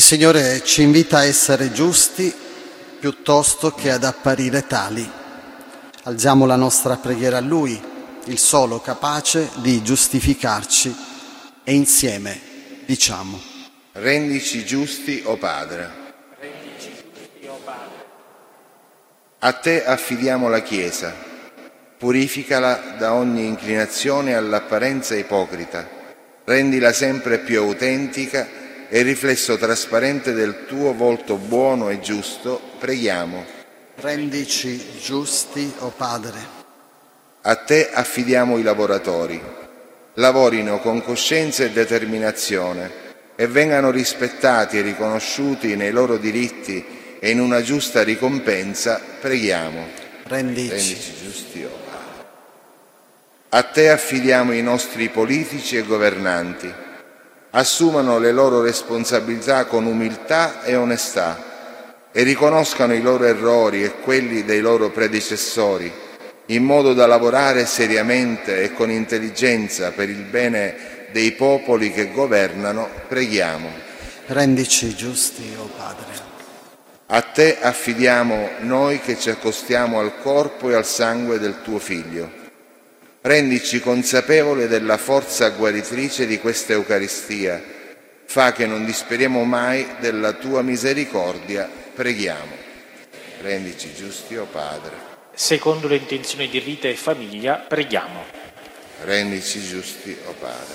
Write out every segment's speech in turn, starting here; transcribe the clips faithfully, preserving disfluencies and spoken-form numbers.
Signore ci invita a essere giusti piuttosto che ad apparire tali. Alziamo la nostra preghiera a Lui, il solo capace di giustificarci, e insieme diciamo: Rendici giusti, o Padre. Rendici giusti, o Padre. A Te affidiamo la Chiesa, purificala da ogni inclinazione all'apparenza ipocrita, rendila sempre più autentica e riflesso trasparente del Tuo volto buono e giusto, preghiamo. Rendici giusti, o Padre. A Te affidiamo i lavoratori, lavorino con coscienza e determinazione e vengano rispettati e riconosciuti nei loro diritti e in una giusta ricompensa, preghiamo. Rendici. Rendici giusti, o Padre. A Te affidiamo i nostri politici e governanti, assumano le loro responsabilità con umiltà e onestà e riconoscano i loro errori e quelli dei loro predecessori, in modo da lavorare seriamente e con intelligenza per il bene dei popoli che governano, preghiamo. Rendici giusti, o Padre. A Te affidiamo noi che ci accostiamo al corpo e al sangue del Tuo Figlio. Rendici consapevoli della forza guaritrice di questa Eucaristia. Fa che non disperiamo mai della Tua misericordia, preghiamo. Rendici giusti, o Padre. Secondo le intenzioni di vita e famiglia, preghiamo. Rendici giusti, o Padre.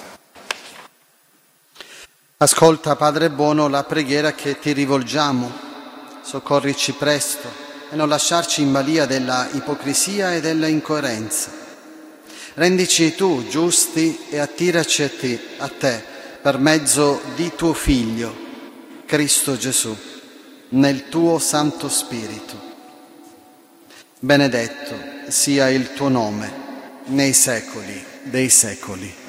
Ascolta, Padre buono, la preghiera che Ti rivolgiamo. Soccorrici presto e non lasciarci in balia della ipocrisia e della incoerenza. Rendici Tu giusti e attiraci a te, a te per mezzo di Tuo Figlio, Cristo Gesù, nel Tuo Santo Spirito. Benedetto sia il Tuo nome nei secoli dei secoli.